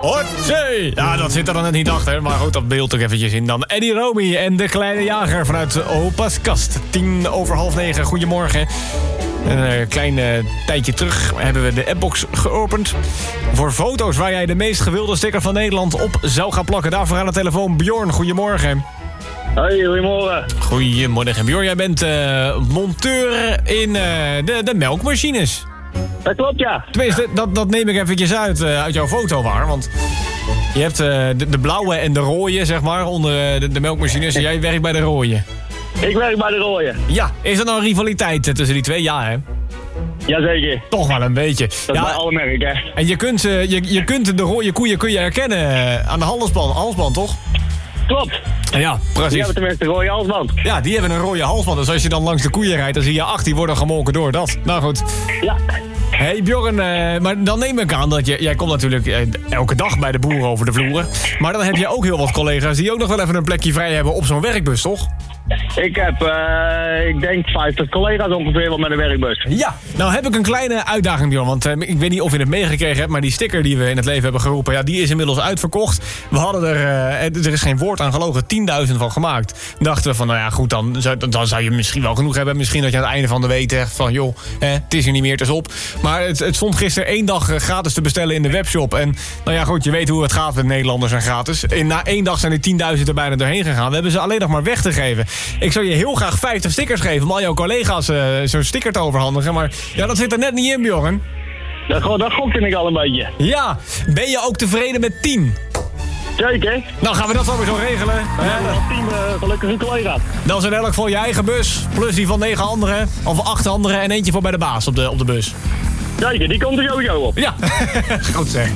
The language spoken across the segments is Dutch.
Hotzee! Ja, dat zit er dan net niet achter, maar goed, dat beeld ook eventjes in dan. Eddie Romy en de Kleine Jager vanuit Opa's Kast. 9:10. Goedemorgen. Een klein tijdje terug hebben we de appbox geopend. Voor foto's waar jij de meest gewilde sticker van Nederland op zou gaan plakken. Daarvoor aan de telefoon Bjorn. Goedemorgen. Hoi, goedemorgen. Goedemorgen. Bjorn, jij bent monteur in de melkmachines. Dat klopt, ja. Tenminste, dat neem ik eventjes uit jouw foto waar. Want je hebt de blauwe en de rode, zeg maar, onder de melkmachines. En jij werkt bij de rode. Ik werk bij de rode. Ja, is er nou een rivaliteit tussen die twee? Ja, hè? Jazeker. Toch wel een beetje. Dat is bij alle merken, hè. En je kunt de rode koeien herkennen aan de halsband, toch? Klopt. Ja, precies. Die hebben tenminste een rode halsband. Ja, die hebben een rode halsband. Dus als je dan langs de koeien rijdt, dan zie je 8, die worden gemolken door dat. Nou goed. Ja. Hey Bjorn, maar dan neem ik aan dat jij komt natuurlijk elke dag bij de boeren over de vloeren. Maar dan heb je ook heel wat collega's die ook nog wel even een plekje vrij hebben op zo'n werkbus, toch? Ik heb, ik denk 50 collega's ongeveer wat met een werkbus. Ja, nou heb ik een kleine uitdaging, Bjorn. Want ik weet niet of je het meegekregen hebt, maar die sticker die we in het leven hebben geroepen, ja, die is inmiddels uitverkocht. We hadden er is geen woord aan gelogen, 10.000 van gemaakt. Dachten we van, nou ja, goed, dan zou je misschien wel genoeg hebben. Misschien dat je aan het einde van de week zegt van, joh, het is er niet meer, het is op. Maar het stond gisteren 1 dag gratis te bestellen in de webshop. En nou ja, goed, je weet hoe het gaat met Nederlanders en gratis. En na 1 dag zijn er 10.000 er bijna doorheen gegaan. We hebben ze alleen nog maar weg te geven. Ik zou je heel graag 50 stickers geven om al jouw collega's zo'n sticker te overhandigen. Maar ja, dat zit er net niet in, Bjorn. Dat gokte ik al een beetje. Ja, ben je ook tevreden met 10? Zeker. Nou, gaan we dat zo regelen. We hebben al 10 gelukkige collega's. Dan zijn elk voor je eigen bus. Plus die van 9 anderen. Of 8 anderen. En eentje voor bij de baas op de bus. Zeker, die komt er sowieso op. Ja, goed zeg.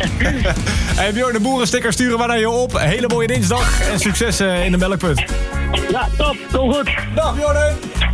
Hey Bjorn, de boerensticker sturen we naar je op. Hele mooie dinsdag en succes in de melkput. Ja, top. Kom goed. Dag Bjorn.